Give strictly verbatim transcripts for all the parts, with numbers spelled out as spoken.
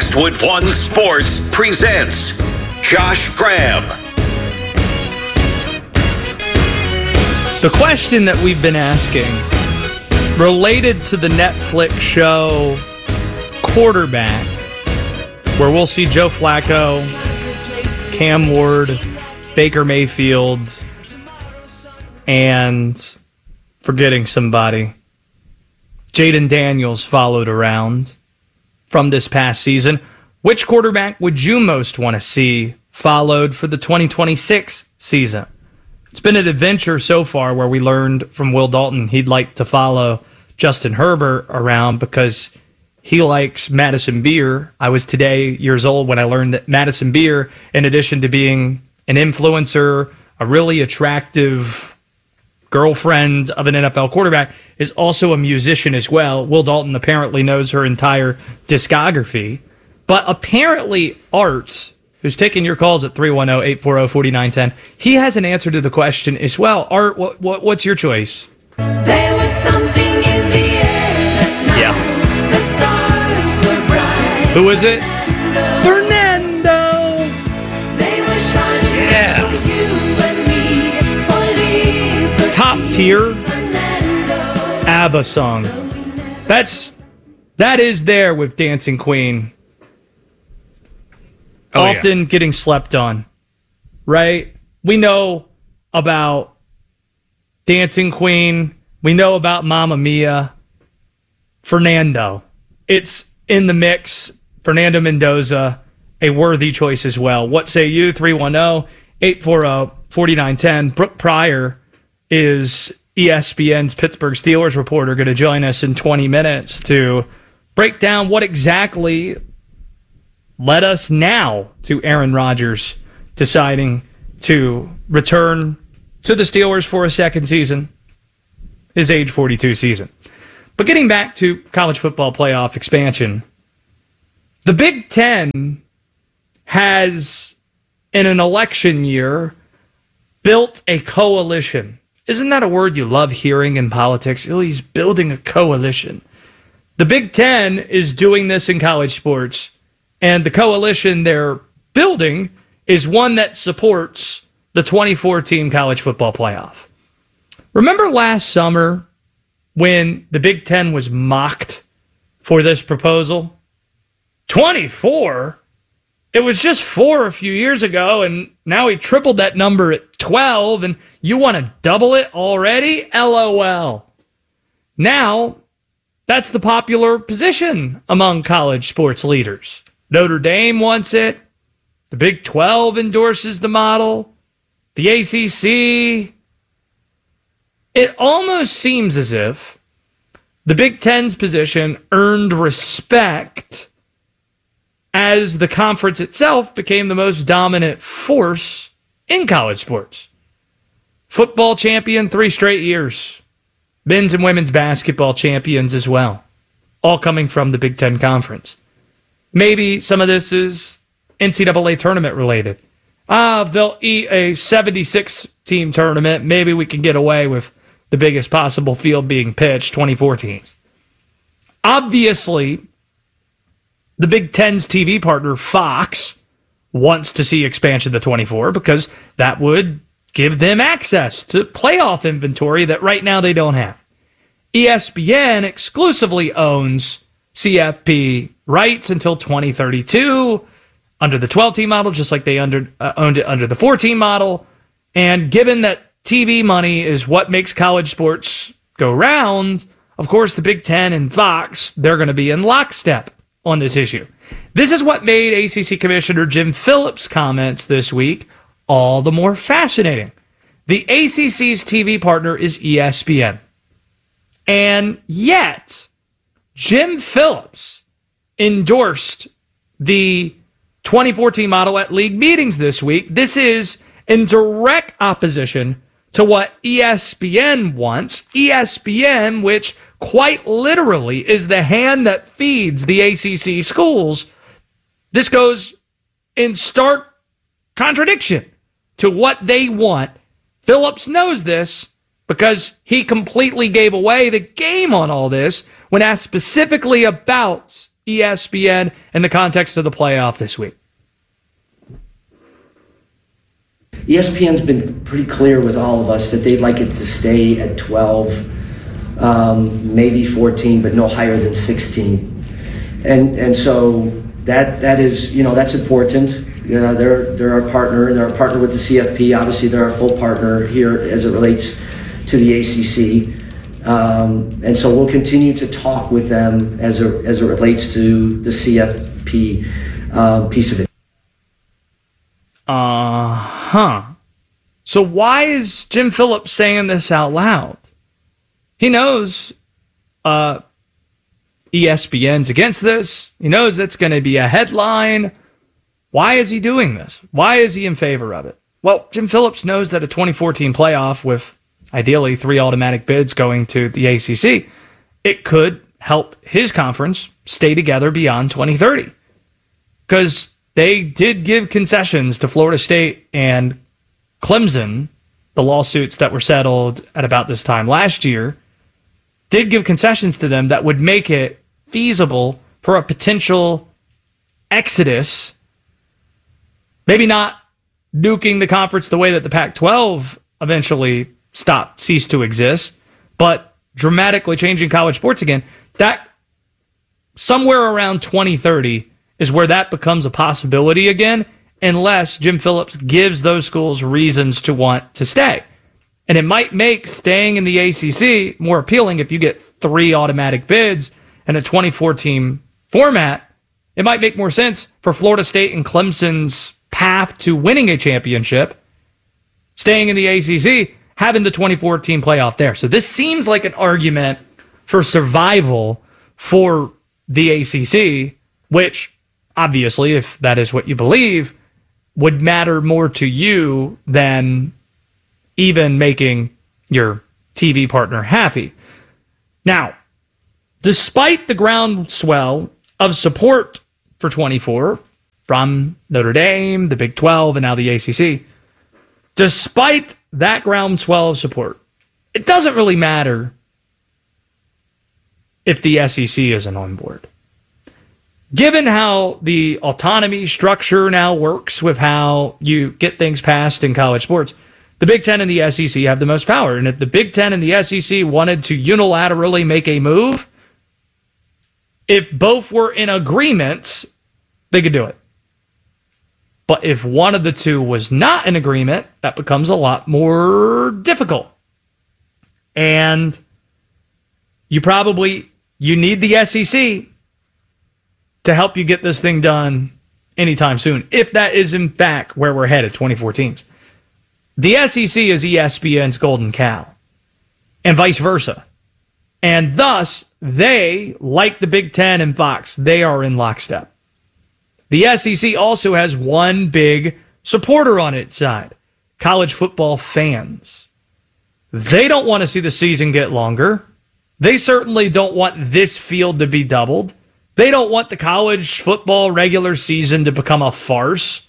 Westwood One Sports presents Josh Graham. The question that we've been asking, related to the Netflix show Quarterback, where we'll see Joe Flacco, Cam Ward, Baker Mayfield, and forgetting somebody, Jaden Daniels followed around from this past season. Which quarterback would you most want to see followed for the twenty twenty-six season? It's been an adventure so far where we learned from Will Dalton he'd like to follow Justin Herbert around because he likes Madison Beer. I was today years old when I learned that Madison Beer, in addition to being an influencer, a really attractive girlfriend of an N F L quarterback, is also a musician as well. Will Dalton apparently knows her entire discography. But apparently Art, who's taking your calls at three one zero, eight four zero, four nine one zero, he has an answer to the question as well. Art, what, what what's your choice? There was something in the air that night. Yeah. The stars were bright. Who is it? Fernando. They were shining Yeah. for you and me, for liberty. Top tier Fernando. ABBA song. That's that is there with Dancing Queen. Oh, Often yeah. getting slept on, right? We know about Dancing Queen. We know about Mamma Mia. Fernando. It's in the mix. Fernando Mendoza, a worthy choice as well. What say you? three one zero, eight four zero, four nine one zero. Brooke Pryor is E S P N's Pittsburgh Steelers reporter, going to join us in twenty minutes to break down what exactly led us now to Aaron Rodgers deciding to return to the Steelers for a second season, his age forty-two season. But getting back to college football playoff expansion, the Big Ten has, in an election year, built a coalition. Isn't that a word you love hearing in politics? Oh, he's building a coalition. The Big Ten is doing this in college sports. And the coalition they're building is one that supports the twenty fourteen college football playoff. Remember last summer when the Big Ten was mocked for this proposal? twenty-four? It was just four a few years ago, and now he tripled that number at twelve, and you want to double it already? LOL. Now, that's the popular position among college sports leaders. Notre Dame wants it. The Big twelve endorses the model. The A C C. It almost seems as if the Big Ten's position earned respect as the conference itself became the most dominant force in college sports. Football champion three straight years. Men's and women's basketball champions as well. All coming from the Big Ten Conference. Maybe some of this is N C double A tournament related. Ah, they'll eat a seventy-six team tournament. Maybe we can get away with the biggest possible field being pitched, twenty-four teams. Obviously, the Big Ten's T V partner, Fox, wants to see expansion to twenty-four because that would give them access to playoff inventory that right now they don't have. E S P N exclusively owns C F P rights until twenty thirty-two under the twelve-team model, just like they under, uh, owned it under the four-team model. And given that T V money is what makes college sports go round, of course, the Big Ten and Fox, they're going to be in lockstep on this issue. This is what made A C C Commissioner Jim Phillips' comments this week all the more fascinating. The A C C's T V partner is E S P N. And yet, Jim Phillips endorsed the twenty fourteen model at league meetings this week. This is in direct opposition to what E S P N wants. E S P N, which quite literally is the hand that feeds the A C C schools. This goes in stark contradiction to what they want. Phillips knows this because he completely gave away the game on all this when asked specifically about E S P N in the context of the playoff this week? E S P N's been pretty clear with all of us that they'd like it to stay at twelve, um, maybe fourteen, but no higher than sixteen. And and so that that is, you know, that's important. Uh, they're they're our partner. They're our partner with the C F P. Obviously, they're our full partner here as it relates to the A C C. Um, and so we'll continue to talk with them as a, as it relates to the C F P um, piece of it. Uh-huh. So why is Jim Phillips saying this out loud? He knows uh, E S P N's against this. He knows that's going to be a headline. Why is he doing this? Why is he in favor of it? Well, Jim Phillips knows that a twenty fourteen playoff with ideally three automatic bids going to the A C C, it could help his conference stay together beyond twenty thirty. Because they did give concessions to Florida State and Clemson, the lawsuits that were settled at about this time last year, did give concessions to them that would make it feasible for a potential exodus. Maybe not nuking the conference the way that the Pac twelve eventually stopped, ceased to exist, but dramatically changing college sports again. That somewhere around twenty thirty is where that becomes a possibility again, unless Jim Phillips gives those schools reasons to want to stay. And it might make staying in the A C C more appealing if you get three automatic bids and a twenty-four team format. It might make more sense for Florida State and Clemson's path to winning a championship, staying in the A C C, having the twenty-four team playoff there. So this seems like an argument for survival for the A C C, which obviously, if that is what you believe, would matter more to you than even making your T V partner happy. Now, despite the groundswell of support for twenty-four from Notre Dame, the Big twelve, and now the A C C, despite that groundswell of support, it doesn't really matter if the S E C isn't on board. Given how the autonomy structure now works with how you get things passed in college sports, the Big Ten and the S E C have the most power. And if the Big Ten and the S E C wanted to unilaterally make a move, if both were in agreement, they could do it. But if one of the two was not in agreement, that becomes a lot more difficult. And you probably, you need the S E C to help you get this thing done anytime soon, if that is in fact where we're headed, twenty-four teams. The S E C is E S P N's golden cow, and vice versa. And thus, they, like the Big Ten and Fox, they are in lockstep. The S E C also has one big supporter on its side, college football fans. They don't want to see the season get longer. They certainly don't want this field to be doubled. They don't want the college football regular season to become a farce.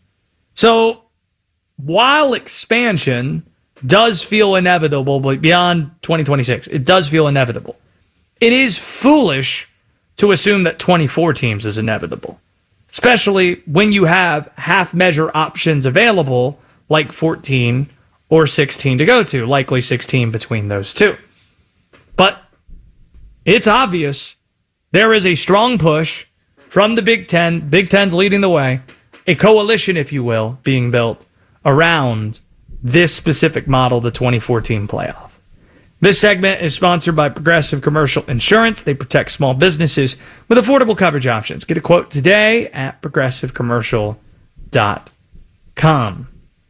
So, while expansion does feel inevitable, but beyond twenty twenty-six, it does feel inevitable. It is foolish to assume that twenty-four teams is inevitable, especially when you have half-measure options available, like fourteen or sixteen to go to, likely sixteen between those two. But it's obvious there is a strong push from the Big Ten, Big Ten's leading the way, a coalition, if you will, being built around this specific model, the twenty fourteen playoff. This segment is sponsored by Progressive Commercial Insurance. They protect small businesses with affordable coverage options. Get a quote today at progressive commercial dot com.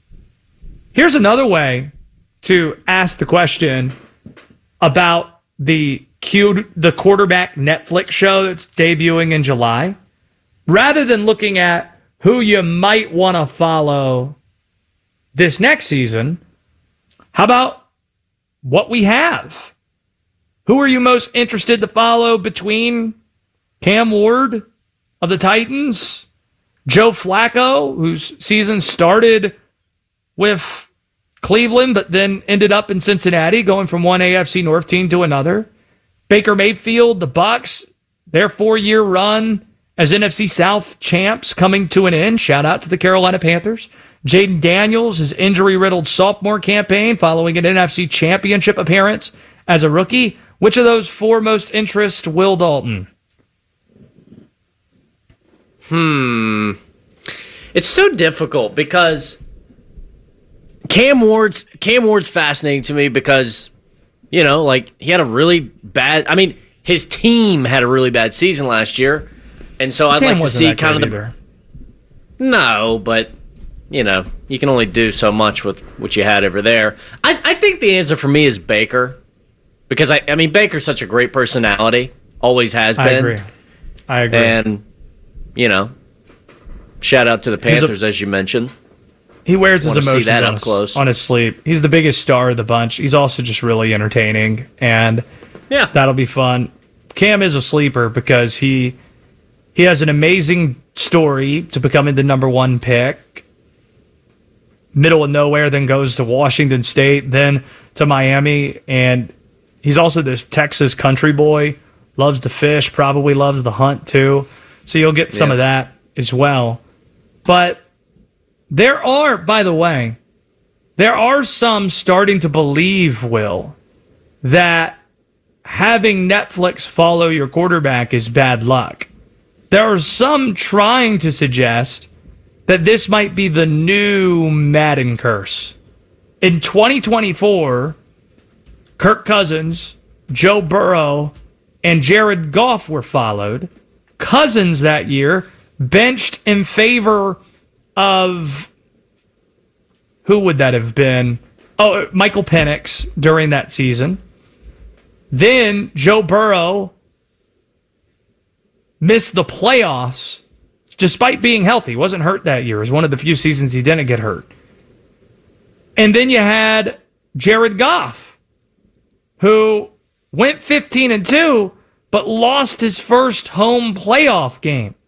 Here's another way to ask the question about the Q, the quarterback Netflix show that's debuting in July. Rather than looking at who you might want to follow this next season, how about what we have? Who are you most interested to follow between Cam Ward of the Titans, Joe Flacco, whose season started with Cleveland but then ended up in Cincinnati, going from one A F C North team to another, Baker Mayfield, the Bucs, their four-year run as N F C South champs coming to an end. Shout out to the Carolina Panthers. Jaden Daniels, his injury-riddled sophomore campaign following an N F C championship appearance as a rookie. Which of those four most interest Will Dalton? Hmm. It's so difficult because Cam Ward's Cam Ward's fascinating to me because, you know, like he had a really bad. I mean, his team had a really bad season last year, and so I'd Cam like to see kind of the. Either. No, but you know, you can only do so much with what you had over there. I, I think the answer for me is Baker. Because, I, I mean, Baker's such a great personality. Always has been. I agree. I agree. And, you know, shout out to the Panthers, a, as you mentioned. He wears his emotions that on, up close. on his sleeve. He's the biggest star of the bunch. He's also just really entertaining. And yeah, that'll be fun. Cam is a sleeper because he he has an amazing story to becoming the number one pick. Middle of nowhere, then goes to Washington State, then to Miami, and he's also this Texas country boy, loves to fish, probably loves the hunt too. So you'll get some yeah. of that as well. But there are, by the way, there are some starting to believe, Will, that having Netflix follow your quarterback is bad luck. There are some trying to suggest that this might be the new Madden curse. In twenty twenty-four, Kirk Cousins, Joe Burrow, and Jared Goff were followed. Cousins that year benched in favor of, who would that have been? Oh, Michael Penix during that season. Then Joe Burrow missed the playoffs despite being healthy. He wasn't hurt that year. It was one of the few seasons he didn't get hurt. And then you had Jared Goff, who went fifteen and two, but lost his first home playoff game.